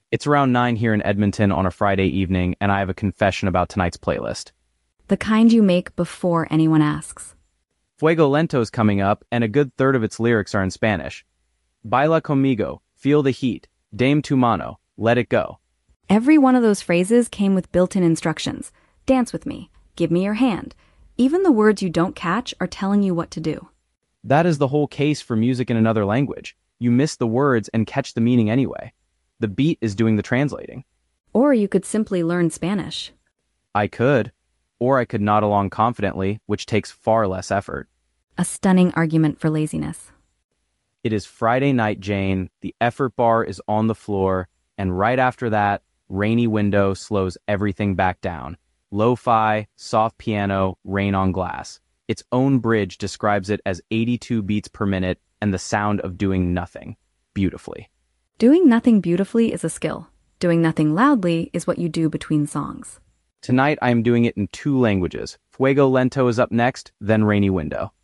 It's around 9 here in Edmonton on a Friday evening, and I have a confession about tonight's playlist. The kind you make before anyone asks. Fuego Lento's coming up, and a good third of its lyrics are in Spanish. Baila conmigo, feel the heat, dame tu mano, let it go. Every one of those phrases came with built-in instructions. Dance with me. Give me your hand. Even the words you don't catch are telling you what to do. That is the whole case for music in another language. You miss the words and catch the meaning anyway. The beat is doing the translating. Or you could simply learn Spanish. I could. Or I could nod along confidently, which takes far less effort. A stunning argument for laziness. It is Friday night, Jane. The effort bar is on the floor, and right after that, Rainy Window slows everything back down. Lo-fi, soft piano, rain on glass. Its own bridge describes it as 82 beats per minute and the sound of doing nothing. Beautifully. Doing nothing beautifully is a skill. Doing nothing loudly is what you do between songs. Tonight I am doing it in two languages. Fuego Lento is up next, then Rainy Window.